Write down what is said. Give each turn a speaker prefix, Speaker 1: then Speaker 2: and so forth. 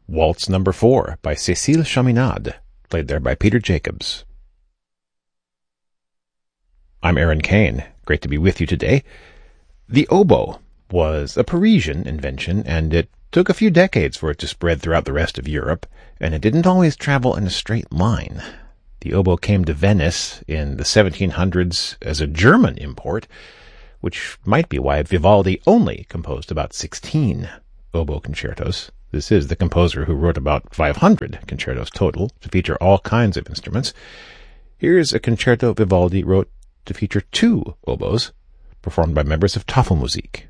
Speaker 1: Waltz Number 4 by Cécile Chaminade, played there by Peter Jacobs. I'm Aaron Kane. Great to be with you today. The oboe was a Parisian invention, and it took a few decades for it to spread throughout the rest of Europe, and it didn't always travel in a straight line. The oboe came to Venice in the 1700s as a German import, which might be why Vivaldi only composed about 16 oboe concertos. This is the composer who wrote about 500 concertos total to feature all kinds of instruments. Here's a concerto Vivaldi wrote to feature 2 oboes, performed by members of Tafelmusik.